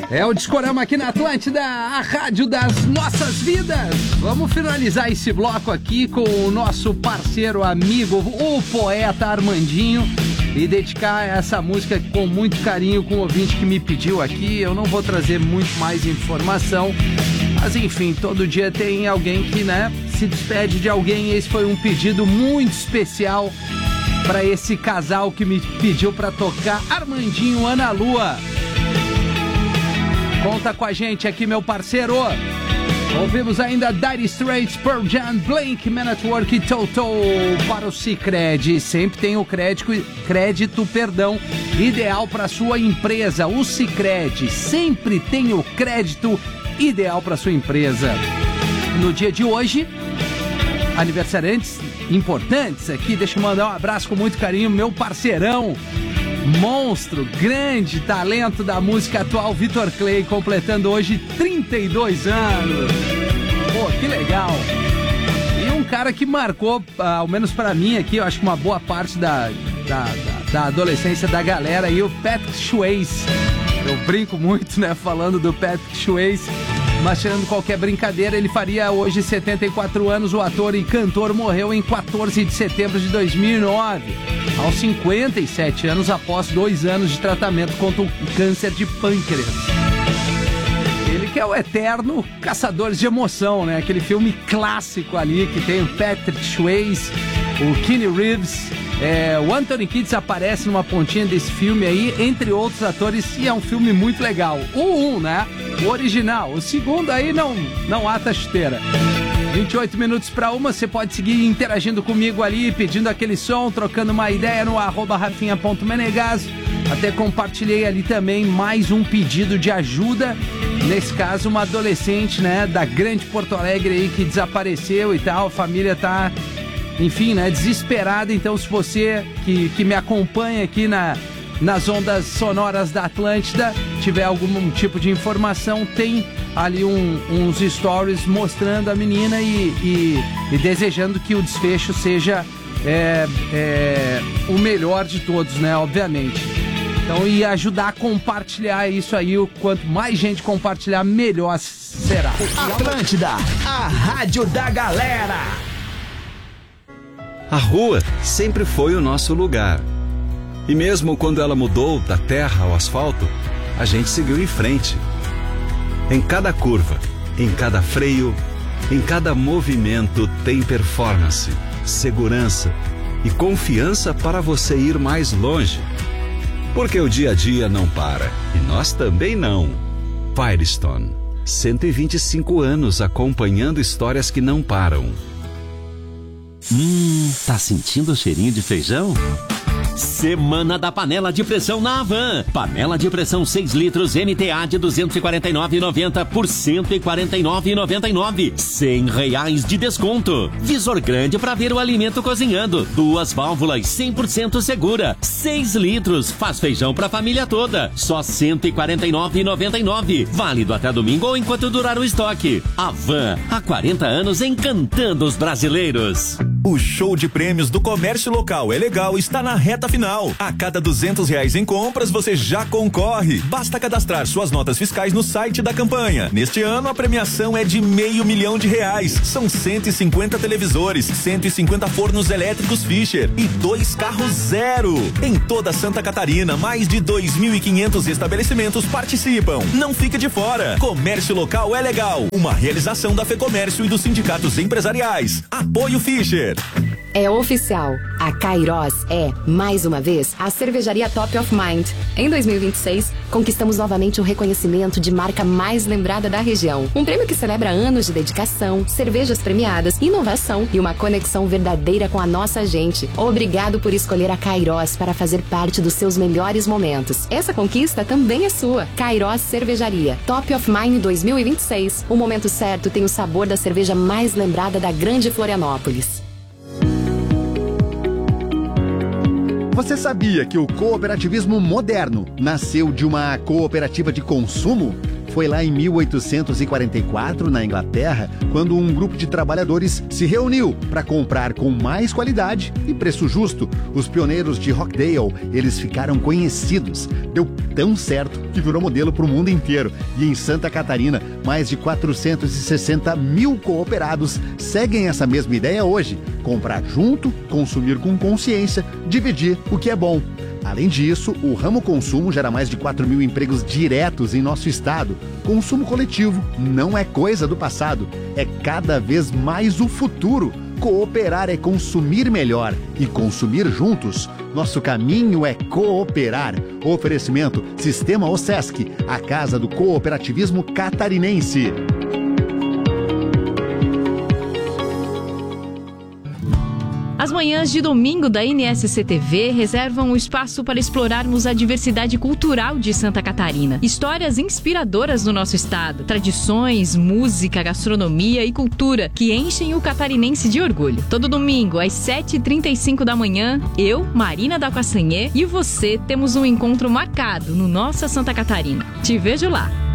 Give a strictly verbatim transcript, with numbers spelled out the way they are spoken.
É o Discorama aqui na Atlântida, a rádio das nossas vidas. Vamos finalizar esse bloco aqui com o nosso parceiro, amigo, o poeta Armandinho, e dedicar essa música com muito carinho com o ouvinte que me pediu aqui. Eu não vou trazer muito mais informação, mas enfim, todo dia tem alguém que, né, se despede de alguém. Esse foi um pedido muito especial para esse casal que me pediu para tocar, Armandinho, Ana Lua. Conta com a gente aqui, meu parceiro. Ouvimos ainda Dire Straits, Pearl Jam, Blink, Man at Work e Toto para o Sicredi. Sempre tem o crédito, crédito perdão, ideal para sua empresa. O Sicredi sempre tem o crédito ideal para sua empresa. No dia de hoje, aniversariantes importantes aqui, deixa eu mandar um abraço com muito carinho, meu parceirão, monstro, grande talento da música atual, Vitor Clay, completando hoje trinta e dois anos. Pô, que legal. E um cara que marcou, ao menos pra mim aqui, eu acho que uma boa parte da, da, da, da adolescência da galera aí, o Patrick Swayze. Eu brinco muito, né, falando do Patrick Swayze, mas tirando qualquer brincadeira, ele faria hoje setenta e quatro anos. O ator e cantor morreu em quatorze de setembro de dois mil e nove, aos cinquenta e sete anos, após dois anos de tratamento contra o câncer de pâncreas. Ele que é o eterno Caçadores de Emoção, né? Aquele filme clássico ali que tem o Patrick Swayze, o Keanu Reeves, é, o Anthony Kiedis aparece numa pontinha desse filme aí, entre outros atores, e é um filme muito legal. O um, né? O original. O segundo aí não, não há chuteira. vinte e oito minutos para uma, você pode seguir interagindo comigo ali, pedindo aquele som, trocando uma ideia no arroba rafinha ponto menegas. Até compartilhei ali também mais um pedido de ajuda, nesse caso uma adolescente, né, da grande Porto Alegre aí que desapareceu e tal, a família tá, enfim, né, desesperada. Então se você que, que me acompanha aqui na, nas ondas sonoras da Atlântida tiver algum tipo de informação, tem ali um, uns stories mostrando a menina e, e, e desejando que o desfecho seja é, é, o melhor de todos, né, obviamente. Então, e ajudar a compartilhar isso aí, o quanto mais gente compartilhar, melhor será. Atlântida, a rádio da galera. A rua sempre foi o nosso lugar. E mesmo quando ela mudou da terra ao asfalto, a gente seguiu em frente. Em cada curva, em cada freio, em cada movimento tem performance, segurança e confiança para você ir mais longe. Porque o dia a dia não para, e nós também não. Firestone, cento e vinte e cinco anos acompanhando histórias que não param. Hum, tá sentindo o cheirinho de feijão? Semana da panela de pressão na Havan. Panela de pressão seis litros M T A de duzentos e quarenta e nove reais e noventa centavos por cento e quarenta e nove reais e noventa e nove centavos. cem reais de desconto. Visor grande para ver o alimento cozinhando. Duas válvulas cem por cento segura. seis litros. Faz feijão para a família toda. Só cento e quarenta e nove reais e noventa e nove centavos. Válido até domingo ou enquanto durar o estoque. Havan, há quarenta anos encantando os brasileiros. O show de prêmios do comércio local é legal, está na reta final. A cada duzentos reais em compras, você já concorre. Basta cadastrar suas notas fiscais no site da campanha. Neste ano, a premiação é de meio milhão de reais. São cento e cinquenta televisores, cento e cinquenta fornos elétricos Fischer e dois carros zero. Em toda Santa Catarina, mais de dois mil e quinhentos estabelecimentos participam. Não fique de fora. Comércio local é legal. Uma realização da FEComércio e dos sindicatos empresariais. Apoio Fischer. É oficial. A Kairos é, mais uma vez, a cervejaria Top of Mind. Em dois mil e vinte e seis, conquistamos novamente o reconhecimento de marca mais lembrada da região. Um prêmio que celebra anos de dedicação, cervejas premiadas, inovação e uma conexão verdadeira com a nossa gente. Obrigado por escolher a Kairos para fazer parte dos seus melhores momentos. Essa conquista também é sua. Kairos Cervejaria. Top of Mind dois mil e vinte e seis. O momento certo tem o sabor da cerveja mais lembrada da grande Florianópolis. Você sabia que o cooperativismo moderno nasceu de uma cooperativa de consumo? Foi lá em mil oitocentos e quarenta e quatro, na Inglaterra, quando um grupo de trabalhadores se reuniu para comprar com mais qualidade e preço justo. Os pioneiros de Rockdale, eles ficaram conhecidos. Deu tão certo que virou modelo para o mundo inteiro. E em Santa Catarina, mais de quatrocentos e sessenta mil cooperados seguem essa mesma ideia hoje. Comprar junto, consumir com consciência, dividir o que é bom. Além disso, o ramo consumo gera mais de quatro mil empregos diretos em nosso estado. Consumo coletivo não é coisa do passado, é cada vez mais o futuro. Cooperar é consumir melhor e consumir juntos. Nosso caminho é cooperar. Oferecimento Sistema OSESC, a casa do cooperativismo catarinense. As manhãs de domingo da N S C T V reservam um espaço para explorarmos a diversidade cultural de Santa Catarina. Histórias inspiradoras do nosso estado, tradições, música, gastronomia e cultura que enchem o catarinense de orgulho. Todo domingo, às sete e trinta e cinco da manhã, eu, Marina da Castanhê, e você temos um encontro marcado no Nossa Santa Catarina. Te vejo lá!